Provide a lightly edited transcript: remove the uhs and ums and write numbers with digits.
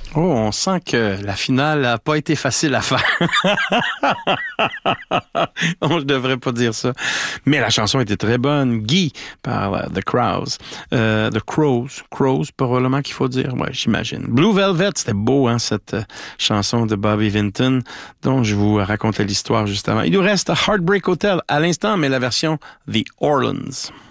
Oh, on sent que la finale n'a pas été facile à faire. On ne devrait pas dire ça. Mais la chanson était très bonne. Guy, par The Crows. The Crows, probablement qu'il faut dire. Ouais, j'imagine. Blue Velvet, c'était beau, hein, cette chanson de Bobby Vinton, dont je vous racontais l'histoire juste avant. Il nous reste Heartbreak Hotel à l'instant, mais la version The Orleans.